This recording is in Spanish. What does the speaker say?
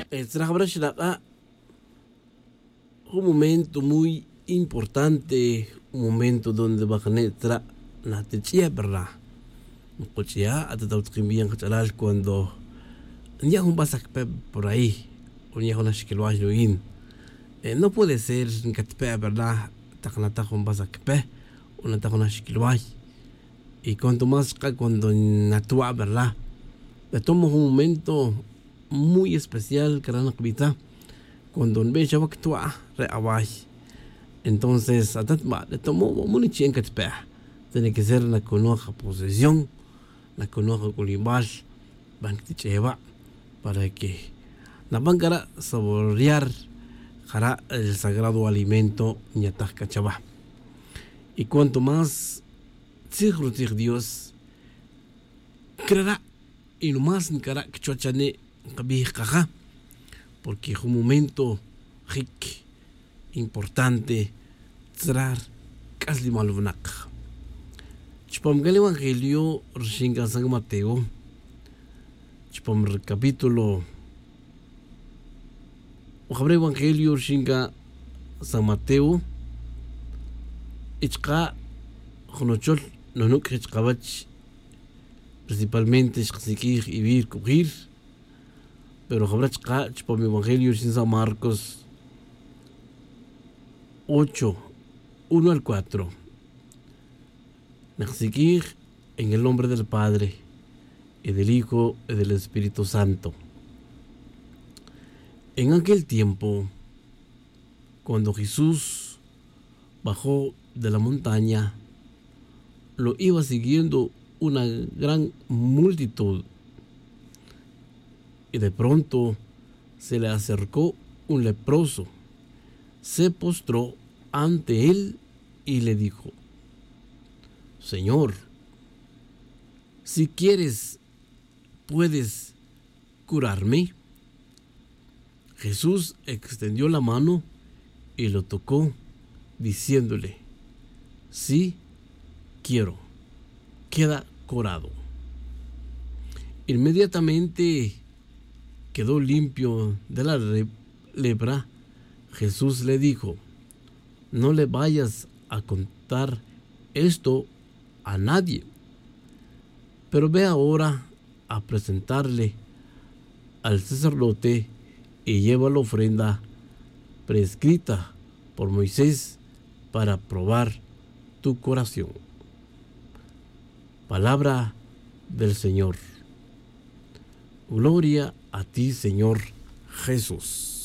Un momento muy importante, un momento donde Bajanetra Natechia, ¿verdad? Cochea, hasta bien cuando ya un basak por ahí, una shikilwajuin. No puede ser que te ¿verdad? Takanata un basak una takuna shikilwaj. Y cuanto más cuando natua, ¿verdad? Le tomo un momento muy especial, Karana Kvita, cuando ve Shabaktua, reawaj. Entonces, le tomo muy chien que tiene que ser la conoja posesión, la conoja colibal, banquicheva, para que la bancara saborear el sagrado alimento ñatasca chava. Y cuanto más tigrutir Dios, creerá y no más ni cara que chochane caja, porque es un momento ric importante trar casi malvnak. Chupam el Evangelio Rishinga San Mateo, chupam el capítulo o Evangelio Rishinga San Mateo, ichka jonochol no nuk ichkabach principalmente ichksikir y vir cubrir, pero habrá chupam Evangelio Rishinga San Marcos 8, 1 al 4. Nexikir en el nombre del Padre, y del Hijo, y del Espíritu Santo. En aquel tiempo, cuando Jesús bajó de la montaña, lo iba siguiendo una gran multitud. Y de pronto se le acercó un leproso, se postró ante él y le dijo: Señor, si quieres, puedes curarme. Jesús extendió la mano y lo tocó, diciéndole: sí, quiero, queda curado. Inmediatamente quedó limpio de la lepra. Jesús le dijo: no le vayas a contar esto a nadie, pero ve ahora a presentarle al sacerdote y lleva la ofrenda prescrita por Moisés para probar tu curación. Palabra del Señor. Gloria a ti, Señor Jesús.